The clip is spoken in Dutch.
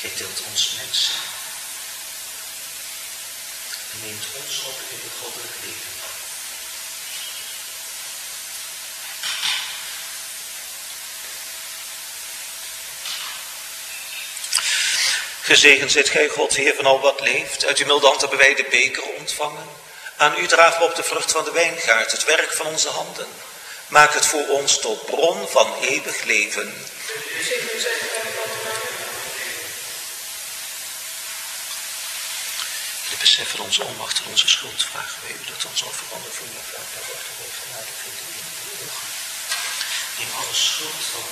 Gij deelt ons mens zijn. En neemt ons op in het goddelijk leven. Gezegend zijt gij, God, Heer van al wat leeft. Uit uw milde hand hebben wij de beker ontvangen. Aan u dragen we op de vrucht van de wijngaard, het werk van onze handen. Maak het voor ons tot bron van eeuwig leven. De besef van onze onmacht en onze schuld vragen wij u dat ons al veranderen voor uw vaak. Neem alle schuld van